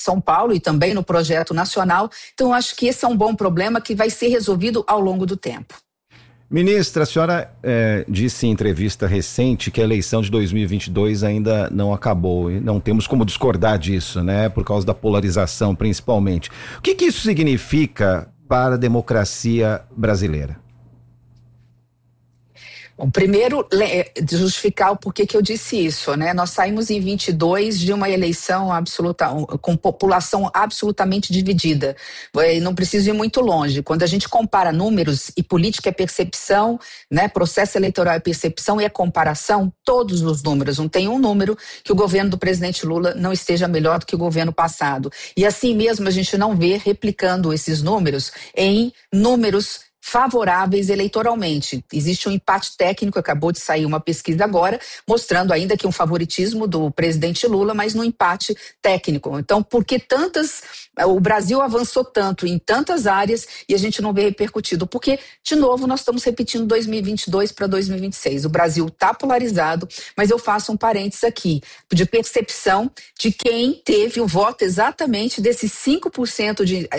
São Paulo e também no projeto nacional. Então, eu acho que esse é um bom problema que vai ser resolvido ao longo do tempo. Ministra, a senhora disse em entrevista recente que a eleição de 2022 ainda não acabou e não temos como discordar disso, né? Por causa da polarização, principalmente. O que isso significa para a democracia brasileira? Bom, primeiro, justificar o porquê que eu disse isso, né? Nós saímos em 22 de uma eleição com população absolutamente dividida. Não preciso ir muito longe. Quando a gente compara números e política é percepção, né? Processo eleitoral é percepção e é comparação, todos os números. Não tem um número que o governo do presidente Lula não esteja melhor do que o governo passado. E assim mesmo a gente não vê replicando esses números em números favoráveis eleitoralmente. Existe um empate técnico, acabou de sair uma pesquisa agora, mostrando ainda que um favoritismo do presidente Lula, mas no empate técnico. Então, por que o Brasil avançou tanto em tantas áreas e a gente não vê repercutido? Porque, de novo, nós estamos repetindo 2022 para 2026. O Brasil está polarizado, mas eu faço um parênteses aqui, de percepção de quem teve o voto exatamente desses 5%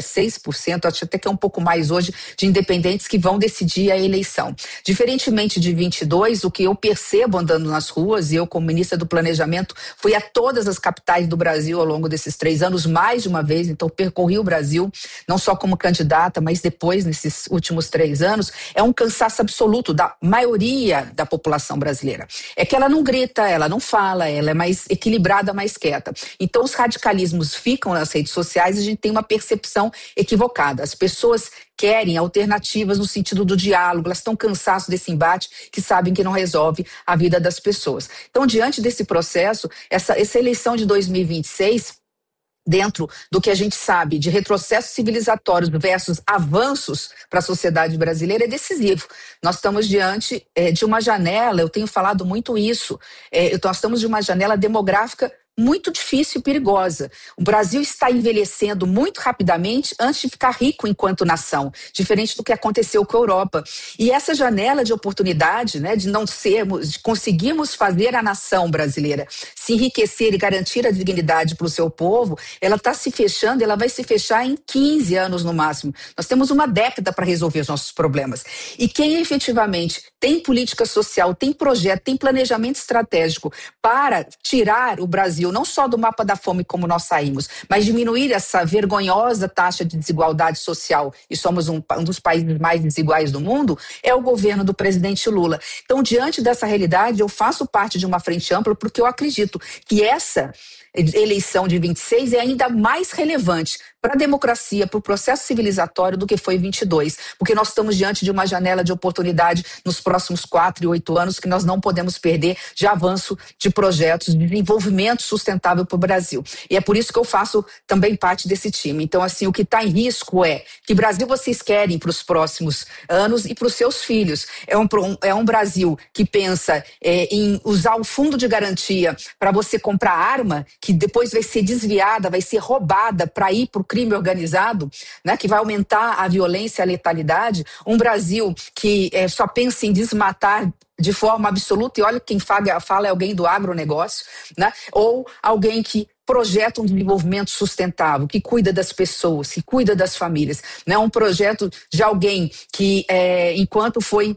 6%, acho até que é um pouco mais hoje, de independentes que vão decidir a eleição. Diferentemente de 22, o que eu percebo andando nas ruas, e eu como ministra do Planejamento fui a todas as capitais do Brasil ao longo desses 3 anos, mais de uma vez, então percorri o Brasil, não só como candidata, mas depois, nesses últimos 3 anos, é um cansaço absoluto da maioria da população brasileira. É que ela não grita, ela não fala, ela é mais equilibrada, mais quieta. Então os radicalismos ficam nas redes sociais e a gente tem uma percepção equivocada. As pessoas querem alternativas no sentido do diálogo, elas estão cansadas desse embate que sabem que não resolve a vida das pessoas. Então, diante desse processo, essa eleição de 2026, dentro do que a gente sabe de retrocessos civilizatórios versus avanços para a sociedade brasileira, é decisivo. Nós estamos diante de uma janela, eu tenho falado muito isso, nós estamos de uma janela demográfica muito difícil e perigosa. O Brasil está envelhecendo muito rapidamente antes de ficar rico enquanto nação, diferente do que aconteceu com a Europa. E essa janela de oportunidade, né, de conseguirmos fazer a nação brasileira se enriquecer e garantir a dignidade para o seu povo, ela está se fechando, ela vai se fechar em 15 anos no máximo. Nós temos uma década para resolver os nossos problemas. E quem efetivamente tem política social, tem projeto, tem planejamento estratégico para tirar o Brasil não só do mapa da fome como nós saímos, mas diminuir essa vergonhosa taxa de desigualdade social, e somos um dos países mais desiguais do mundo, é o governo do presidente Lula. Então, diante dessa realidade, eu faço parte de uma frente ampla porque eu acredito que essa eleição de 26 é ainda mais relevante para a democracia, para o processo civilizatório do que foi 22, porque nós estamos diante de uma janela de oportunidade nos próximos 4 e 8 anos que nós não podemos perder de avanço de projetos de desenvolvimento sustentável para o Brasil. E é por isso que eu faço também parte desse time. Então, assim, o que está em risco é que Brasil vocês querem para os próximos anos e para os seus filhos. É um Brasil que pensa em usar o fundo de garantia para você comprar arma, que depois vai ser desviada, vai ser roubada para ir para o crime organizado, né, que vai aumentar a violência e a letalidade. Um Brasil que só pensa em desmatar de forma absoluta, e olha, quem fala é alguém do agronegócio, né? Ou alguém que projeta um desenvolvimento sustentável, que cuida das pessoas, que cuida das famílias, né? Um projeto de alguém que, enquanto foi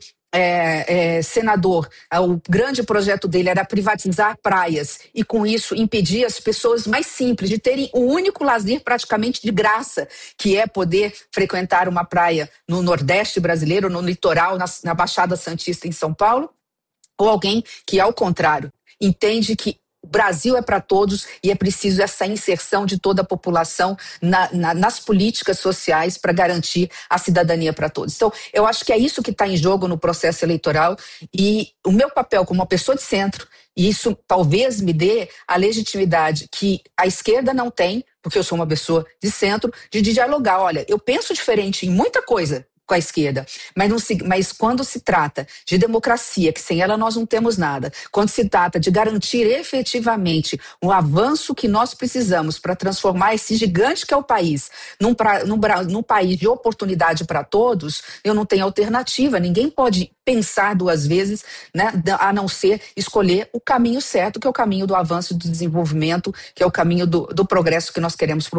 senador, o grande projeto dele era privatizar praias e com isso impedir as pessoas mais simples de terem o único lazer praticamente de graça, que é poder frequentar uma praia no Nordeste brasileiro, no litoral, na Baixada Santista em São Paulo, ou alguém que, ao contrário, entende que o Brasil é para todos e é preciso essa inserção de toda a população nas políticas sociais para garantir a cidadania para todos. Então, eu acho que é isso que está em jogo no processo eleitoral e o meu papel como uma pessoa de centro, e isso talvez me dê a legitimidade que a esquerda não tem, porque eu sou uma pessoa de centro, de dialogar. Olha, eu penso diferente em muita coisa com a esquerda, mas quando se trata de democracia, que sem ela nós não temos nada, quando se trata de garantir efetivamente o avanço que nós precisamos para transformar esse gigante que é o país num país de oportunidade para todos, eu não tenho alternativa, ninguém pode pensar 2 vezes, né, a não ser escolher o caminho certo, que é o caminho do avanço e do desenvolvimento, que é o caminho do progresso que nós queremos para